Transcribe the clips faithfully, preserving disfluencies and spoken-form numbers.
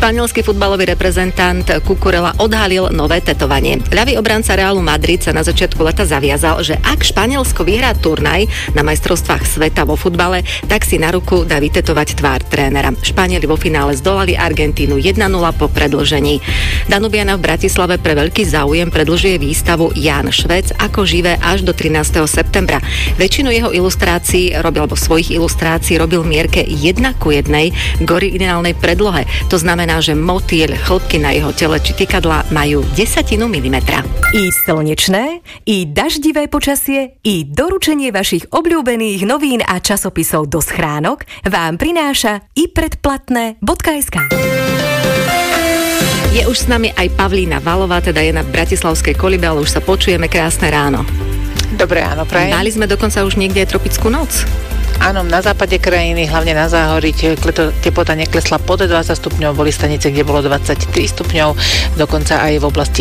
Španielský futbalový reprezentant Cucurella odhalil nové tetovanie. Ľavý obranca Realu Madrid sa na začiatku leta zaviazal, že ak Španielsko vyhrá turnaj na majstrovstvách sveta vo futbale, tak si na ruku dá vytetovať tvár trénera. Španieli vo finále zdolali Argentínu jedna nula po predĺžení. Danubiana v Bratislave pre veľký záujem predĺžuje výstavu Ján Švec ako živé až do trinásteho septembra. Väčšinu jeho ilustrácií robil, alebo svojich ilustrácií robil v mierke jedna ku jednej k originálnej predlohe. To znamená, že motýľ, chlpky na jeho tele či tykadlá majú desatinu milimetra. I slnečné, i daždivé počasie, i doručenie vašich obľúbených novín a časopisov do schránok vám prináša i predplatné bodka es ká. Je už s nami aj Pavlína Valová, teda je na bratislavskej Kolibe, ale už sa počujeme. Krásne ráno. Dobré ráno, prajem. Mali sme dokonca už niekde aj tropickú noc. Áno, na západe krajiny, hlavne na záhorí, teplota neklesla pod dvadsať stupňov, boli stanice, kde bolo dvadsaťtri stupňov, dokonca aj v oblasti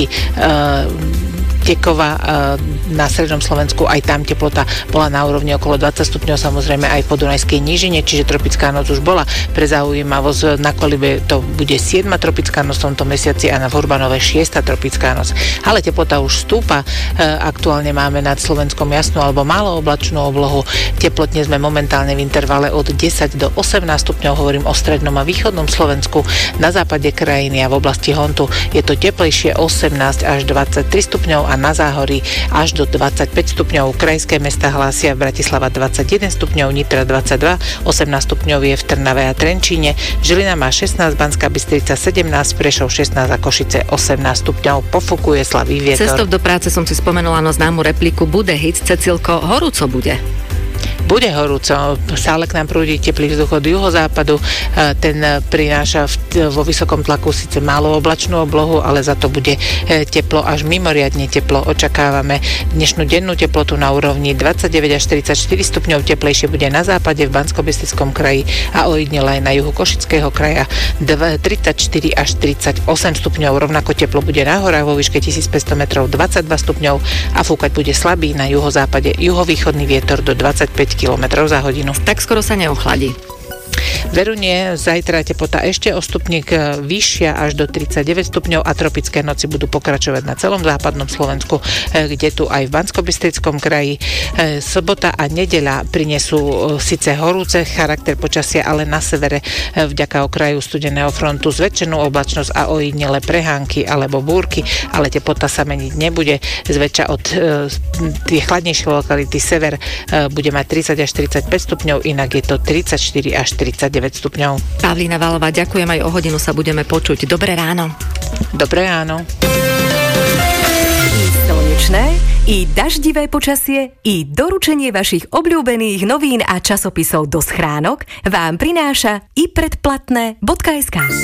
uh, Tekova na strednom Slovensku, aj tam teplota bola na úrovni okolo dvadsať stupňov, samozrejme aj po Dunajskej nížine, čiže tropická noc už bola. Pre zaujímavosť, na Kolibe to bude siedma tropická noc v tomto mesiaci a na Hurbanove šiesta tropická noc. Ale teplota už stúpa, aktuálne máme nad Slovenskom jasnú alebo málo oblačnú oblohu, teplotne sme momentálne v intervale od desať do osemnásť stupňov, hovorím o strednom a východnom Slovensku, na západe krajiny a v oblasti Hontu je to teplejšie osemnásť až dvadsaťtri stupňov a na záhorí až do dvadsaťpäť stupňov. Krajské mestá hlásia v Bratislava dvadsaťjeden stupňov, Nitra dvadsaťdva, osemnásť stupňov je v Trnave a Trenčíne, Žilina má šestnásť, Banská Bystrica sedemnásť, Prešov šestnásť a Košice osemnásť stupňov. Pofúkuje slabý vietor. Cestou do práce som si spomenula na známu repliku Bude hit, Cecilko, horúco bude. Bude horúco, stále k nám prúdi teplý vzduch od juhozápadu, ten prináša vo vysokom tlaku síce málo oblačnú oblohu, ale za to bude teplo, až mimoriadne teplo. Očakávame dnešnú dennú teplotu na úrovni dvadsaťdeväť až štyridsaťštyri stupňov, teplejšie bude na západe, v Banskobystrickom kraji a ojedinele aj na juhu Košického kraja tridsaťštyri až tridsaťosem stupňov, rovnako teplo bude na horách vo výške tisícpäťsto metrov dvadsaťdva stupňov a fúkať bude slabý na juhozápade juhovýchodný vietor do dvadsaťpäť kilometrov za hodinu. Tak skoro sa neochladí. Veru nie, zajtra teplota ešte o stupník vyššia až do tridsaťdeväť stupňov a tropické noci budú pokračovať na celom západnom Slovensku, kde tu aj v Banskobystrickom kraji. Sobota a nedeľa prinesú síce horúce charakter počasia, ale na severe vďaka okraju studeného frontu zväčšenú oblačnosť a ojedinele prehánky alebo búrky, ale teplota sa meniť nebude. Zväčša od tie chladnejšie lokality sever bude mať tridsať až tridsaťpäť stupňov, inak je to tridsaťštyri až tridsaťdeväť stupňov. Pavlína Valová, ďakujem, aj o hodinu sa budeme počuť. Dobré ráno. Dobré ráno. I slnečné, i daždivé počasie, i doručenie vašich obľúbených novín a časopisov do schránok vám prináša i predplatné bodka es ká.